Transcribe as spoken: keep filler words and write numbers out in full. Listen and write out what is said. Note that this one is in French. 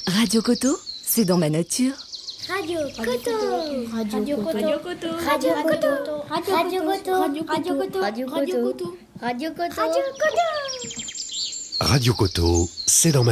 Radio Coto, c'est dans ma nature. Radio Coto. Radio Coto. Radio Coto. Radio Coto. Radio Coto. Radio Radio Coto. Radio Coto. Radio Coto. Radio Coto. Radio Coto, c'est dans ma